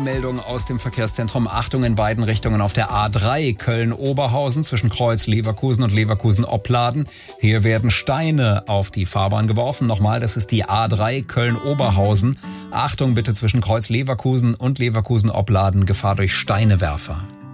Meldung aus dem Verkehrszentrum. Achtung in beiden Richtungen auf der A3 Köln-Oberhausen zwischen Kreuz Leverkusen und Leverkusen-Opladen. Hier werden Steine auf die Fahrbahn geworfen. Nochmal, das ist die A3 Köln-Oberhausen. Achtung bitte zwischen Kreuz Leverkusen und Leverkusen-Opladen, Gefahr durch Steinewerfer.